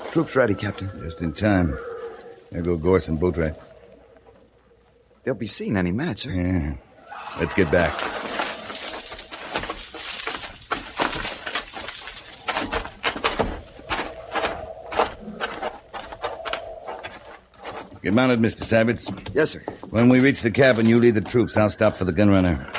Troops ready, Captain. Just in time. There go Gorse and Boatwright. They'll be seen any minute, sir. Yeah. Let's get back. Get mounted, Mr. Sabbits. Yes, sir. When we reach the cabin, you lead the troops. I'll stop for the gunrunner.